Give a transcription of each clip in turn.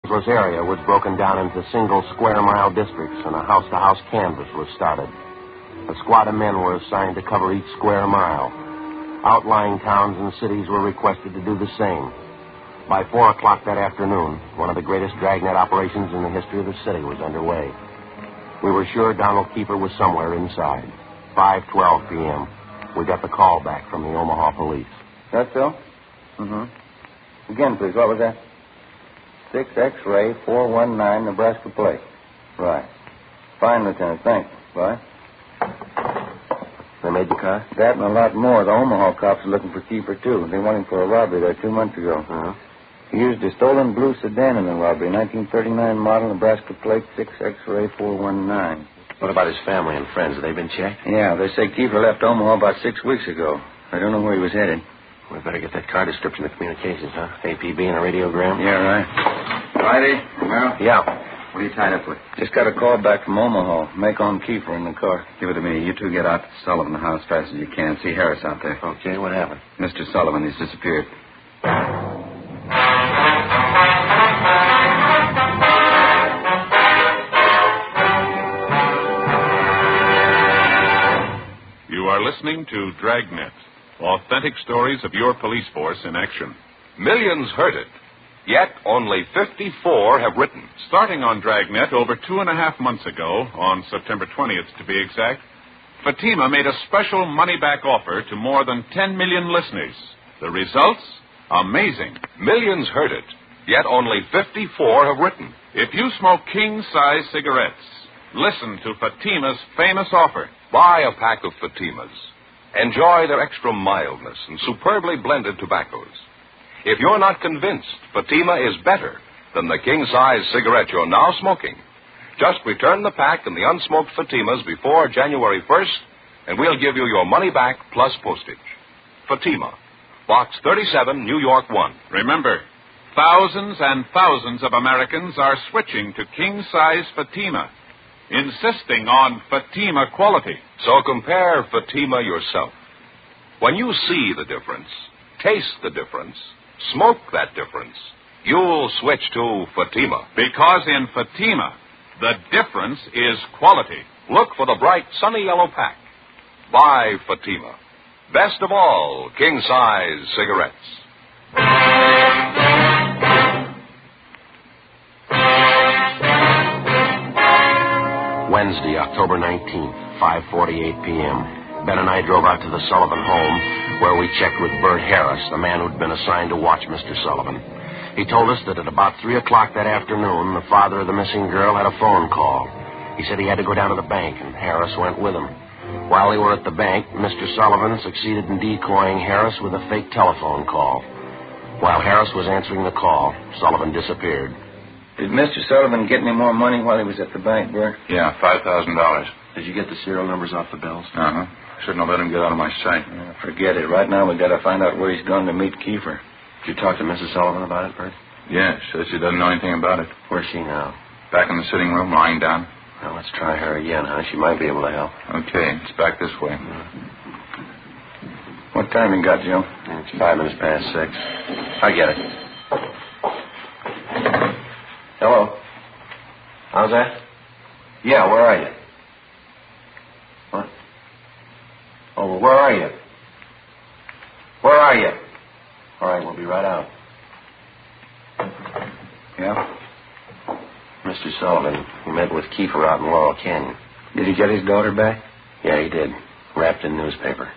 This area was broken down into single square-mile districts, and a house-to-house canvass was started. A squad of men were assigned to cover each square mile. Outlying towns and cities were requested to do the same. By 4 o'clock that afternoon, one of the greatest dragnet operations in the history of the city was underway. We were sure Donald Kiefer was somewhere inside. 5:12 p.m. We got the call back from the Omaha police. That so? Mm-hmm. Again, please. What was that? 6 X-ray 419 Nebraska plate. Right. Fine, Lieutenant. Thanks. Bye. They made the car? That and a lot more. The Omaha cops are looking for Kiefer, too. They want him for a robbery there 2 months ago. Uh-huh. He used a stolen blue sedan in the robbery, 1939 model, Nebraska plate, 6 X-ray 419. What about his family and friends? Have they been checked? Yeah, they say Kiefer left Omaha about 6 weeks ago. I don't know where he was headed. We better get that car description of communications, huh? APB and a radiogram? Yeah, right. Friday? Well? Yeah. What are you tied up with? Just got a call back from Omaha. Make on Kiefer in the car. Give it to me. You two get out to Sullivan house as fast as you can. See Harris out there. Okay, what happened? Mr. Sullivan, he's disappeared. You are listening to Dragnet, authentic stories of your police force in action. Millions heard it, yet only 54 have written. Starting on Dragnet over 2.5 months ago, on September 20th to be exact, Fatima made a special money-back offer to more than 10 million listeners. The results? Amazing. Millions heard it, yet only 54 have written. If you smoke king-size cigarettes, listen to Fatima's famous offer. Buy a pack of Fatimas. Enjoy their extra mildness and superbly blended tobaccos. If you're not convinced Fatima is better than the king-size cigarette you're now smoking, just return the pack and the unsmoked Fatimas before January 1st, and we'll give you your money back plus postage. Fatima, Box 37, New York 1. Remember, thousands and thousands of Americans are switching to king-size Fatima, insisting on Fatima quality. So compare Fatima yourself. When you see the difference, taste the difference, smoke that difference, you'll switch to Fatima. Because in Fatima, the difference is quality. Look for the bright, sunny yellow pack. Buy Fatima. Best of all, king-size cigarettes. Wednesday, October 19th, 5:48 p.m. Ben and I drove out to the Sullivan home, where we checked with Bert Harris, the man who'd been assigned to watch Mr. Sullivan. He told us that at about 3 o'clock that afternoon, the father of the missing girl had a phone call. He said he had to go down to the bank, and Harris went with him. While they were at the bank, Mr. Sullivan succeeded in decoying Harris with a fake telephone call. While Harris was answering the call, Sullivan disappeared. Did Mr. Sullivan get any more money while he was at the bank, Bert? Yeah, $5,000. Did you get the serial numbers off the bills? Uh-huh. Shouldn't have let him get out of my sight. Forget it. Right now we got to find out where he's gone to meet Kiefer. Did you talk to Mrs. Sullivan about it, Bert? Yeah, says she doesn't know anything about it. Where's she now? Back in the sitting room, lying down. Well, let's try her again, huh? She might be able to help. Okay, it's back this way. What time you got, Joe? It's 5 minutes past 6. I get it. Hello? How's that? Yeah, where are you? What? Oh, well, where are you? Where are you? All right, we'll be right out. Yeah? Mr. Sullivan, he met with Kiefer out in Laurel Canyon. Did he get his daughter back? Yeah, he did. Wrapped in newspaper.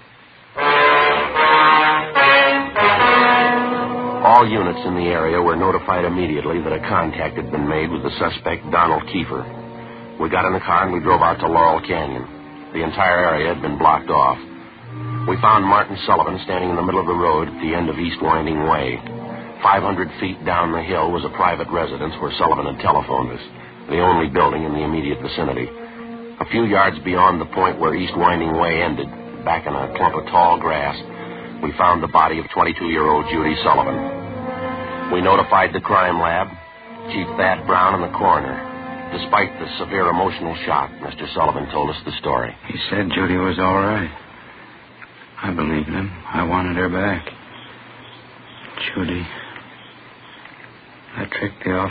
All units in the area were notified immediately that a contact had been made with the suspect, Donald Kiefer. We got in the car and we drove out to Laurel Canyon. The entire area had been blocked off. We found Martin Sullivan standing in the middle of the road at the end of East Winding Way. 500 feet down the hill was a private residence where Sullivan had telephoned us, the only building in the immediate vicinity. A few yards beyond the point where East Winding Way ended, back in a clump of tall grass, we found the body of 22-year-old Judy Sullivan. We notified the crime lab, Chief Thad Brown, and the coroner. Despite the severe emotional shock, Mr. Sullivan told us the story. He said Judy was all right. I believed him. I wanted her back. Judy. I tricked the officer.